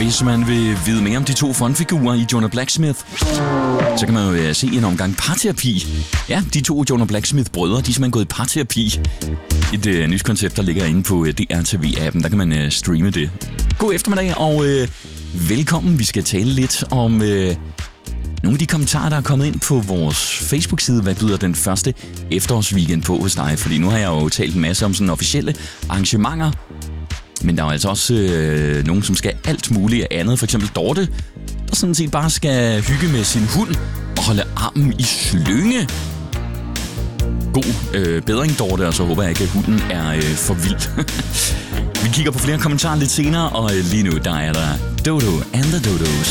Hvis man vil vide mere om de to frontfigurer i Jonah Blacksmith, så kan man jo se en omgang parterapi. Ja, de to Jonah Blacksmith-brødre, de er simpelthen gået i parterapi. Et nyt koncept, der ligger inde på DRTV-appen. Der kan man streame det. God eftermiddag, og velkommen. Vi skal tale lidt om nogle af de kommentarer, der er kommet ind på vores Facebook-side. Hvad byder den første efterårsweekend på hos dig? Fordi nu har jeg jo talt en masse om sådan officielle arrangementer. Men der er jo altså også nogen, som skal alt muligt andet. For eksempel Dorte, der sådan set bare skal hygge med sin hund og holde armen i slynge. God bedring, Dorte, og så håber jeg ikke, at hunden er for vild. Vi kigger på flere kommentarer lidt senere, og lige nu, der er der Dodo and the Dodos.